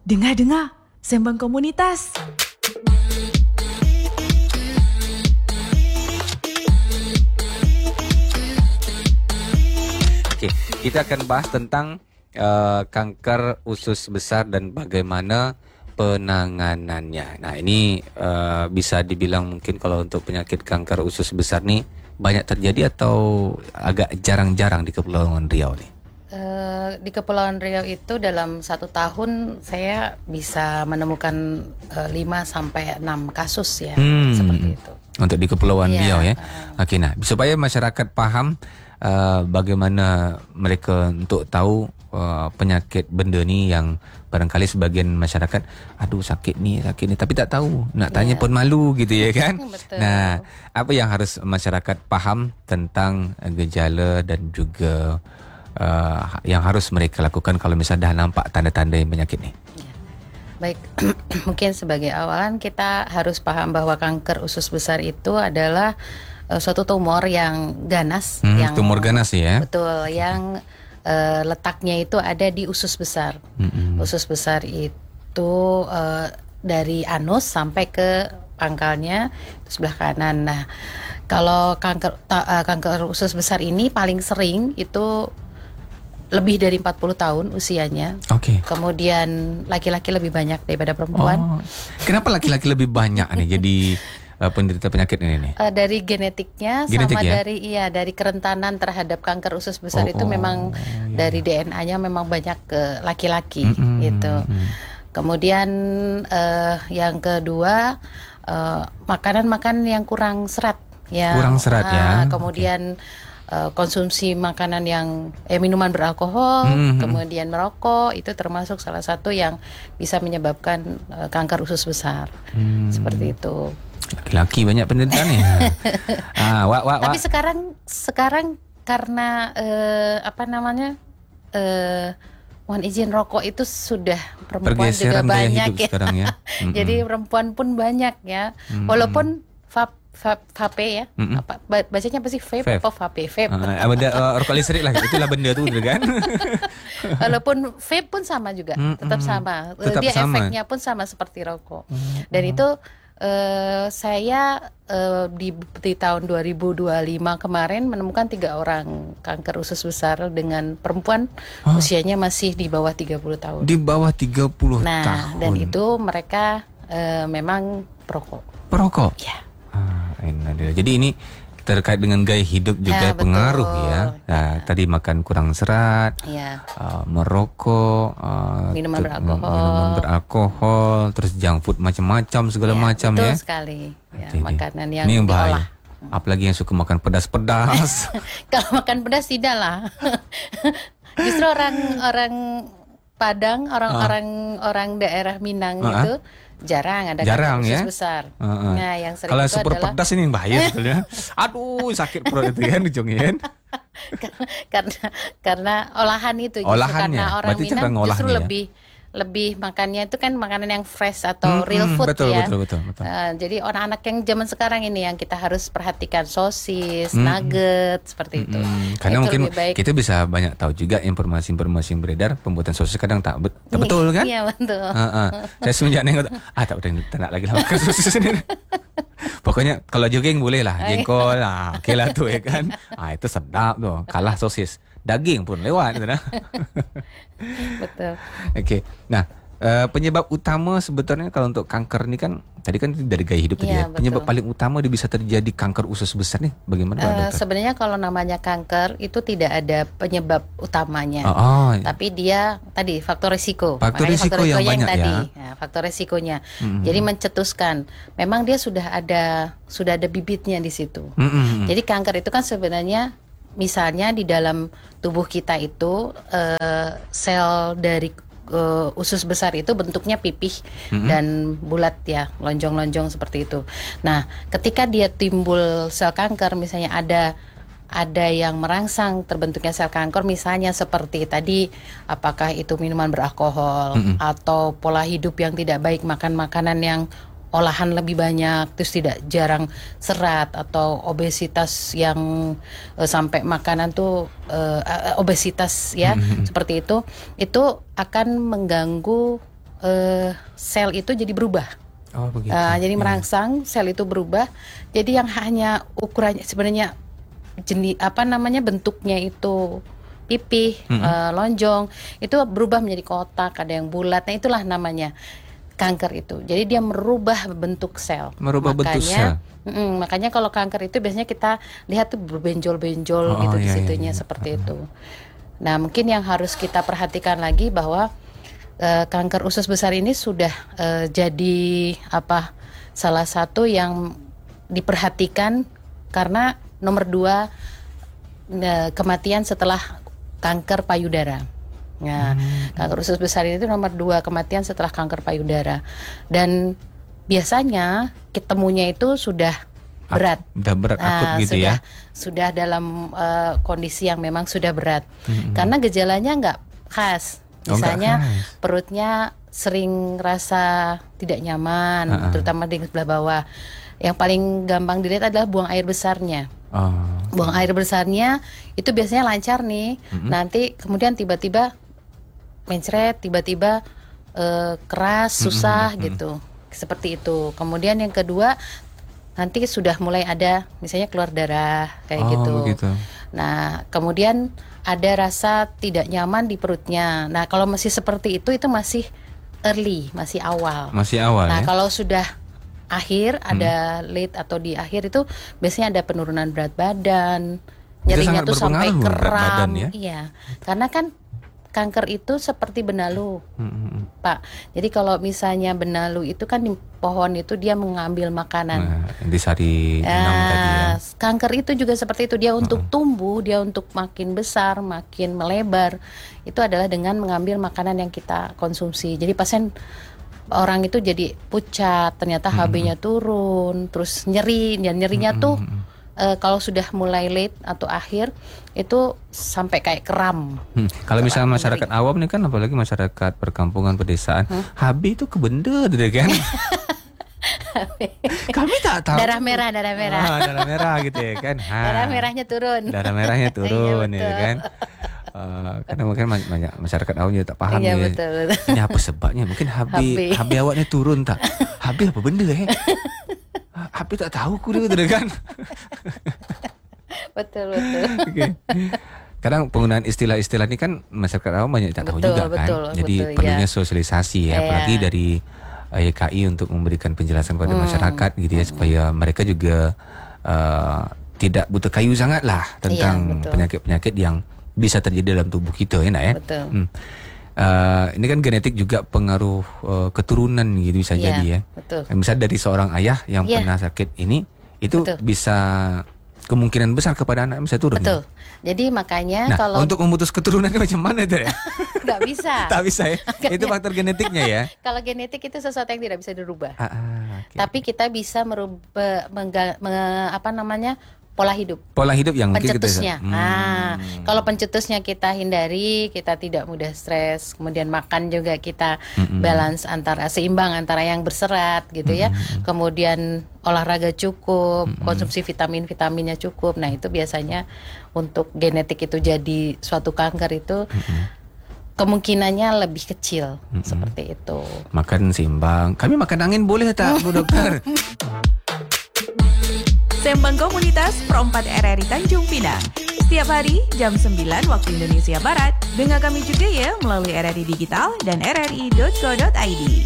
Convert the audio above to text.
Dengar-dengar, Sembang Komunitas. Okey, kita akan bahas tentang kanker usus besar dan bagaimana penanganannya. Nah, ini bisa dibilang mungkin kalau untuk penyakit kanker usus besar ni banyak terjadi atau agak jarang-jarang di Kepulauan Riau ni? Di Kepulauan Riau itu dalam 1 tahun saya bisa menemukan 5-6 kasus ya, seperti itu. Untuk di Kepulauan Riau ya. Okey, nah supaya masyarakat faham bagaimana mereka untuk tahu penyakit benda ni yang barangkali sebagian masyarakat sakit ni tapi tak tahu, nak tanya pun malu gitu ya kan. Betul. Nah, apa yang harus masyarakat faham tentang gejala dan juga yang harus mereka lakukan kalau misalnya dah nampak tanda-tanda penyakit ni? Baik, mungkin sebagai awalan kita harus paham bahwa kanker usus besar itu adalah suatu tumor yang ganas, yang tumor ganas ya. Betul, yang letaknya itu ada di usus besar. Usus besar itu dari anus sampai ke pangkalnya itu sebelah kanan. Nah, kalau kanker usus besar ini paling sering itu lebih dari 40 tahun usianya. Okey. Kemudian laki-laki lebih banyak daripada perempuan. Kenapa laki-laki lebih banyak nih jadi penderita penyakit ini nih? Dari genetiknya sama dari kerentanan terhadap kanker usus besar itu memang dari DNA-nya memang banyak ke laki-laki gitu. Kemudian yang kedua makanan-makanan yang kurang serat ya. Kurang serat ya. Kemudian konsumsi makanan yang minuman beralkohol, kemudian merokok itu termasuk salah satu yang bisa menyebabkan kanker usus besar. Seperti itu. Laki-laki banyak penderitaan ni. Tapi sekarang karena mohon izin rokok itu sudah perempuan juga banyak ya. Sekarang ya. Jadi perempuan pun banyak ya. Walaupun vape ya. Bacanya apa sih? Vape atau vape? Benda rokok listrik lah. Itulah benda tu kan. Walaupun vape pun sama juga, tetap sama. Dia sama. Efeknya pun sama seperti rokok. Dan itu saya di tahun 2025 kemarin menemukan 3 orang kanker usus besar dengan perempuan usianya masih di bawah 30 tahun. Di bawah 30 tahun. Nah, dan itu mereka memang perokok. Ya. Jadi ini terkait dengan gaya hidup juga pengaruh ya. Nah, tadi makan kurang serat, merokok, minuman beralkohol, terus junk food macam-macam segala macam betul ya. Betul sekali. Ya, makanan yang ini yang bahaya. diolah. Apalagi yang suka makan pedas-pedas. Kalau makan pedas tidaklah. Justru orang Padang, orang daerah Minang itu jarang ada kanker usus besar. Nah, yang sering kalau itu super adalah pedas ini yang bahaya sebetulnya. Aduh, sakit perut itu kan ujungnya. karena olahan itu karena orang Minang justru lebih makannya itu kan makanan yang fresh atau real food ya. Betul. Jadi orang-anak yang zaman sekarang ini yang kita harus perhatikan sosis, nugget seperti itu. Karena itu mungkin kita bisa banyak tahu juga informasi-informasi yang beredar pembuatan sosis kadang tak betul kan? Iya betul. Saya semenjak nengok tak nak lagi lah makan sosis ini. Pokoknya kalau jogging boleh lah, jengkol, okey lah tu ya kan. Itu sedap tu, kalah sosis. Daging pun lewat tu dah. Betul. Okey. Nah, penyebab utama sebetulnya kalau untuk kanker ni kan tadi kan dari gaya hidup tadi ya. Penyebab paling utama dia bisa terjadi kanker usus besar ni bagaimana dokter? Sebenarnya kalau namanya kanker itu tidak ada penyebab utamanya. Tapi dia tadi faktor risiko. Faktor risiko yang banyak tadi. Ya. Faktor risikonya. Jadi mencetuskan. Memang dia sudah ada bibitnya di situ. Jadi kanker itu kan sebenarnya misalnya di dalam tubuh kita itu sel dari usus besar itu bentuknya pipih dan bulat ya, lonjong-lonjong seperti itu. Nah, ketika dia timbul sel kanker, misalnya ada yang merangsang terbentuknya sel kanker, misalnya seperti tadi, apakah itu minuman beralkohol atau pola hidup yang tidak baik, makan makanan yang olahan lebih banyak, terus tidak jarang serat, atau obesitas yang sampai makanan tuh obesitas ya, seperti itu akan mengganggu sel itu jadi berubah. Oh begitu. Jadi merangsang, sel itu berubah. Jadi yang hanya ukurannya sebenarnya bentuknya itu pipih, lonjong, itu berubah menjadi kotak, ada yang bulat. Nah, itulah namanya kanker itu. Jadi dia merubah bentuk sel. Bentuk sel. Makanya kalau kanker itu biasanya kita lihat tuh berbenjol-benjol gitu di situnya seperti itu. Nah, mungkin yang harus kita perhatikan lagi bahwa kanker usus besar ini sudah jadi salah satu yang diperhatikan karena nomor 2 kematian setelah kanker payudara. Nah, kanker usus besar itu nomor 2 kematian setelah kanker payudara. Dan biasanya ketemunya itu sudah berat. Sudah berat akut gitu ya. Sudah dalam kondisi yang memang sudah berat. Karena gejalanya nggak khas. Misalnya perutnya sering rasa tidak nyaman, terutama di sebelah bawah. Yang paling gampang dilihat adalah buang air besarnya. Buang air besarnya itu biasanya lancar nih. Nanti kemudian tiba-tiba mencret, tiba-tiba keras, susah gitu. Seperti itu. Kemudian yang kedua, nanti sudah mulai ada misalnya keluar darah kayak gitu. Begitu. Nah, kemudian ada rasa tidak nyaman di perutnya. Nah, kalau masih seperti itu masih early, masih awal. Masih awal. Nah, ya? kalau sudah akhir, ada late atau di akhir itu biasanya ada penurunan berat badan, nyerinya tuh sampai kram. Ya? Iya, karena kan kanker itu seperti benalu, Pak. Jadi kalau misalnya benalu itu kan di pohon itu dia mengambil makanan. Di sari enam tadi ya. Kanker itu juga seperti itu, dia untuk tumbuh, dia untuk makin besar, makin melebar. Itu adalah dengan mengambil makanan yang kita konsumsi. Jadi orang itu jadi pucat, ternyata HB-nya turun, terus nyeri, dan nyerinya tuh kalau sudah mulai late atau akhir itu sampai kayak kram. Kalau misalnya masyarakat awam nih kan, apalagi masyarakat perkampungan pedesaan, HB itu kebenda gitu kan. Kami tak tahu. Darah merah. Darah merah gitu ya kan. Darah merahnya turun. Darah merahnya turun ya kan. Karena mungkin banyak masyarakat awam juga tak paham ya. Betul. Ini apa sebabnya? Mungkin HB awaknya turun tak? HB apa benda ya? HB tak tahu ku dia kan. Betul. Okay. Kadang penggunaan istilah-istilah ini kan masyarakat awam banyak tak tahu juga kan. Jadi perlunya sosialisasi ya, apalagi dari YKI untuk memberikan penjelasan kepada masyarakat gitu ya, supaya mereka juga tidak buta kayu sangat lah tentang penyakit-penyakit yang bisa terjadi dalam tubuh kita ya, nak ya. Betul. Ini kan genetik juga pengaruh keturunan gitu bisa jadi ya. Betul. Misalnya dari seorang ayah yang pernah sakit ini, itu bisa kemungkinan besar kepada anak bisa turun. Betul. Ya? Jadi makanya kalau untuk memutus keturunan itu macam mana itu ya? Nggak bisa. Tak bisa ya. Itu faktor genetiknya ya. Kalau genetik itu sesuatu yang tidak bisa dirubah. Okay. Tapi kita bisa merubah pola hidup. Pola hidup yang mungkin pencetusnya. Kalau pencetusnya kita hindari, kita tidak mudah stres. Kemudian makan juga kita balance seimbang antara yang berserat gitu ya. Kemudian olahraga cukup, konsumsi vitaminnya cukup. Nah, itu biasanya untuk genetik itu jadi suatu kanker itu kemungkinannya lebih kecil seperti itu. Makan seimbang. Kami makan angin boleh tak, Bu Dokter? Sembang Komunitas Pro 4 RRI Tanjung Pinang. Setiap hari jam 9 waktu Indonesia Barat. Dengar kami juga ya melalui RRI Digital dan rri.co.id.